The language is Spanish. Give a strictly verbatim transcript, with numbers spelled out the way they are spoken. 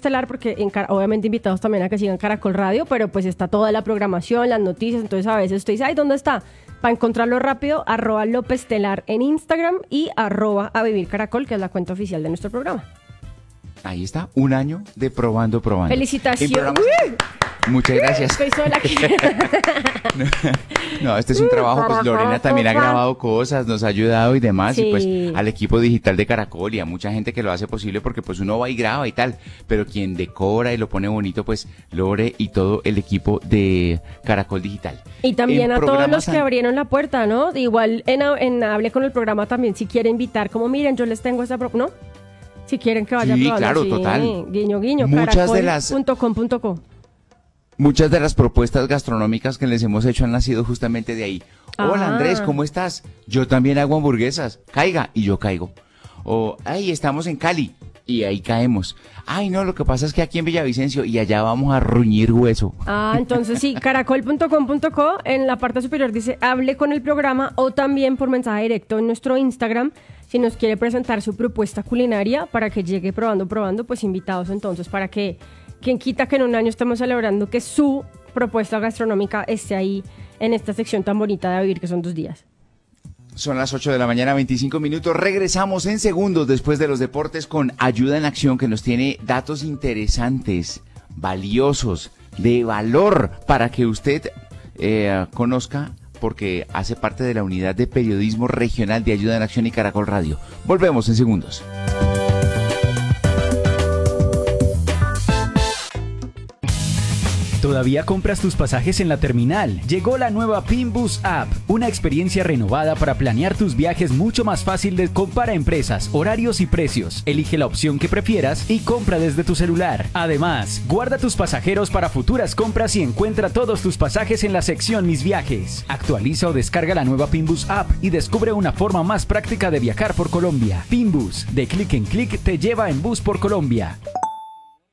Estelar, porque en, obviamente invitados también a que sigan Caracol Radio, pero pues está toda la programación, las noticias, entonces a veces usted dice, ay, ¿dónde está? Para encontrarlo rápido, arroba López Estelar en Instagram y arroba a Vivir Caracol, que es la cuenta oficial de nuestro programa. Ahí está, un año de Probando, Probando. Felicitaciones. Muchas gracias. Estoy sola aquí. no, no, este es un trabajo, pues Lorena también ha grabado cosas, nos ha ayudado y demás, sí. Y pues al equipo digital de Caracol y a mucha gente que lo hace posible, porque pues uno va y graba y tal, pero quien decora y lo pone bonito, pues Lore y todo el equipo de Caracol Digital. Y también en a todos los que abrieron la puerta, ¿no? Igual en, en Hable con el programa también, si quiere invitar, como miren, yo les tengo esta pro ¿no? Si quieren que vaya sí, a probar. Claro, sí, total. Guiño, guiño, muchas de las punto com punto co. Muchas de las propuestas gastronómicas que les hemos hecho han nacido justamente de ahí. Ah. Hola Andrés, ¿cómo estás? Yo también hago hamburguesas. Caiga, y yo caigo. O, ay, estamos en Cali, y ahí caemos. Ay, no, lo que pasa es que aquí en Villavicencio, y allá vamos a ruñir hueso. Ah, entonces sí, caracol punto com punto co, en la parte superior dice, hable con el programa, o también por mensaje directo en nuestro Instagram, si nos quiere presentar su propuesta culinaria para que llegue probando, probando, pues invitados entonces, para que quien quita que en un año estemos celebrando que su propuesta gastronómica esté ahí en esta sección tan bonita de Vivir, que son dos días. Son las ocho de la mañana, veinticinco minutos. Regresamos en segundos después de los deportes con Ayuda en Acción, que nos tiene datos interesantes, valiosos, de valor para que usted eh, conozca, porque hace parte de la unidad de periodismo regional de Ayuda en Acción y Caracol Radio. Volvemos en segundos. ¿Todavía compras tus pasajes en la terminal? Llegó la nueva Pinbus App, una experiencia renovada para planear tus viajes mucho más fácil. De compara empresas, horarios y precios. Elige la opción que prefieras y compra desde tu celular. Además, guarda tus pasajeros para futuras compras y encuentra todos tus pasajes en la sección Mis Viajes. Actualiza o descarga la nueva Pinbus App y descubre una forma más práctica de viajar por Colombia. Pinbus, de clic en clic te lleva en bus por Colombia.